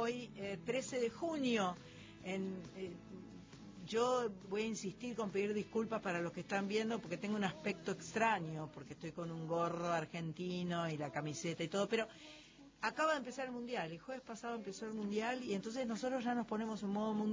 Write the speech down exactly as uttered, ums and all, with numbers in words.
hoy, eh, trece de junio. En, eh, yo voy a insistir con pedir disculpas para los que están viendo, porque tengo un aspecto extraño, porque estoy con un gorro argentino y la camiseta y todo, pero acaba de empezar el Mundial. El jueves pasado empezó el Mundial y entonces nosotros ya nos ponemos en modo mundial.